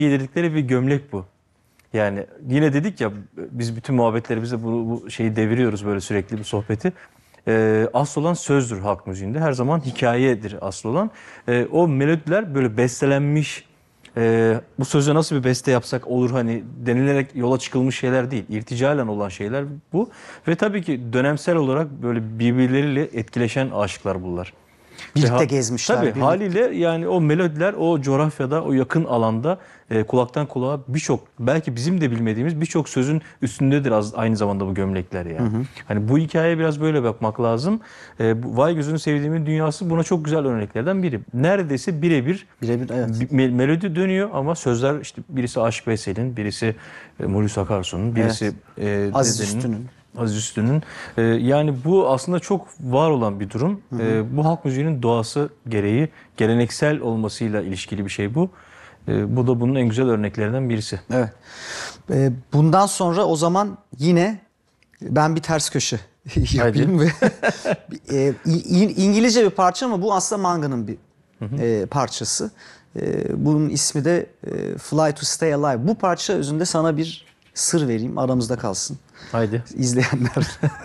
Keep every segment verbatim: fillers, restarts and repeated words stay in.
Giydirdikleri bir gömlek bu. Yani yine dedik ya, biz bütün muhabbetlerimizde bu, bu şeyi deviriyoruz böyle sürekli bu sohbeti. Ee, asıl olan sözdür halk müziğinde. Her zaman hikayedir asıl olan. Ee, o melodiler böyle bestelenmiş, e, bu söze nasıl bir beste yapsak olur hani denilerek yola çıkılmış şeyler değil. İrticalen olan şeyler bu. Ve tabii ki dönemsel olarak böyle birbirleriyle etkileşen aşıklar bunlar. Birlikte Ha- gezmişler. Tabii birlikte. haliyle yani o melodiler o coğrafyada, o yakın alanda e, kulaktan kulağa birçok, belki bizim de bilmediğimiz birçok sözün üstündedir az, aynı zamanda bu gömlekler yani. Hani bu hikayeye biraz böyle bakmak lazım. E, bu Vay Gözünü Sevdiğimin Dünyası buna çok güzel örneklerden biri. Neredeyse birebir Birebir, evet. bir me- melodi dönüyor ama sözler işte birisi Aşık Veysel'in, birisi e, Hulusi Akarsu'nun, birisi e, Aziz dedenin, Üstün'ün. Aziz Üstün'ün. Ee, yani bu aslında çok var olan bir durum. Ee, bu halk müziğinin doğası gereği geleneksel olmasıyla ilişkili bir şey bu. Ee, bu da bunun en güzel örneklerinden birisi. Evet. Ee, bundan sonra o zaman yine ben bir ters köşe yapayım ve e, İ- İngilizce bir parça ama bu aslında Manga'nın bir e, parçası. E, bunun ismi de e, Fly to Stay Alive. Bu parça özünde sana bir sır vereyim, aramızda kalsın. Haydi. İzleyenler.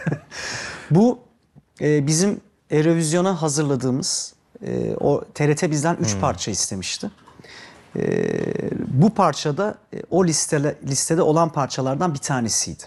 Bu e, bizim Eurovision'a hazırladığımız e, o T R T bizden üç parça istemişti. E, bu parçada e, o listele, listede olan parçalardan bir tanesiydi.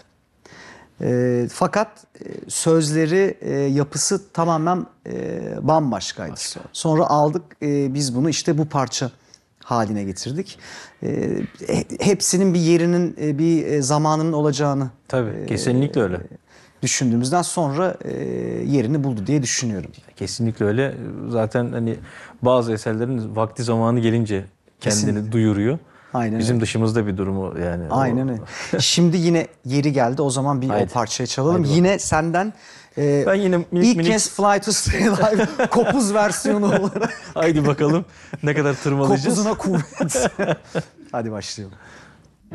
E, fakat e, sözleri, e, yapısı tamamen e, bambaşkaydı. Başka. Sonra aldık e, biz bunu işte bu parça haline getirdik. E, he- hepsinin bir yerinin, e, bir e, zamanının olacağını Tabii, kesinlikle öyle. düşündüğümüzden sonra e, yerini buldu diye düşünüyorum. Kesinlikle öyle. Zaten hani bazı eserlerin vakti zamanı gelince kendini Kesinlikle. duyuruyor. Aynen Bizim öyle. dışımızda bir durumu yani. Aynen O- öyle. Şimdi yine yeri geldi. O zaman bir Haydi. o parçayı çalalım. Haydi Yine senden e, Ben yine minik ilk minik- kez Fly to Stay Alive kopuz versiyonu olarak Haydi bakalım ne kadar tırmalayacağız. kopuzuna kuvvet. Hadi başlayalım.